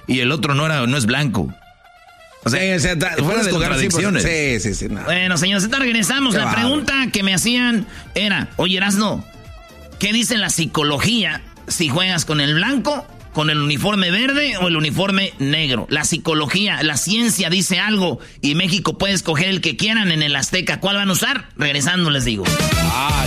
y el otro no es blanco. O sea, fuera de contradicciones. Sí. No. Bueno, señores, regresamos. La pregunta que me hacían era, oye, Erasno, ¿qué dice la psicología si juegas con el blanco, con el uniforme verde o el uniforme negro? La psicología, la ciencia dice algo y México puede escoger el que quieran en el Azteca. ¿Cuál van a usar? Regresando les digo. Ay.